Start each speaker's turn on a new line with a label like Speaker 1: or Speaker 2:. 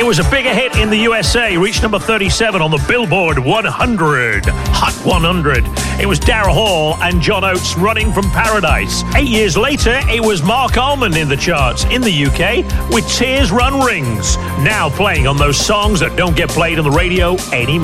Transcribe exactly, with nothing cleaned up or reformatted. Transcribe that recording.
Speaker 1: It was a bigger hit in the U S A, reached number thirty-seven on the Billboard one hundred, Hot one hundred. It was Daryl Hall and John Oates, Running from Paradise. Eight years later, it was Mark Almond in the charts in the U K with Tears Run Rings, now playing on those songs that don't get played on the radio anymore.